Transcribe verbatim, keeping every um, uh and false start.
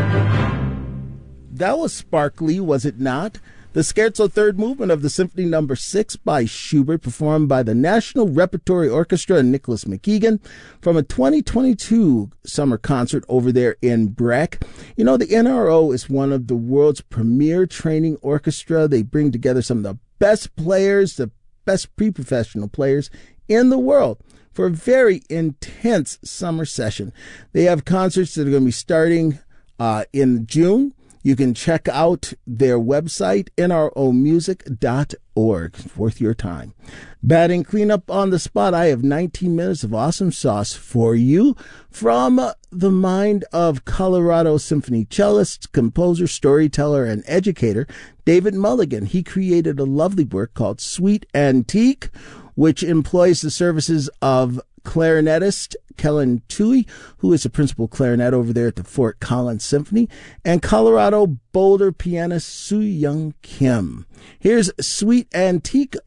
That was sparkly, was it not? The Scherzo third movement of the Symphony Number six by Schubert, performed by the National Repertory Orchestra and Nicholas McKeegan from a twenty twenty-two summer concert over there in Breck. You know, the N R O is one of the world's premier training orchestra. They bring together some of the best players, the best pre-professional players in the world for a very intense summer session. They have concerts that are going to be starting uh, in June. You can check out their website, N R O music dot org. Worth your time. Batting cleanup on the spot. I have nineteen minutes of awesome sauce for you from the mind of Colorado symphony cellist, composer, storyteller, and educator, David Mulligan. He created a lovely work called Sweet Antique, which employs the services of clarinetist Kellen Tui, who is a principal clarinet over there at the Fort Collins Symphony, and Colorado Boulder pianist Soo Young Kim. Here's Sweet Antique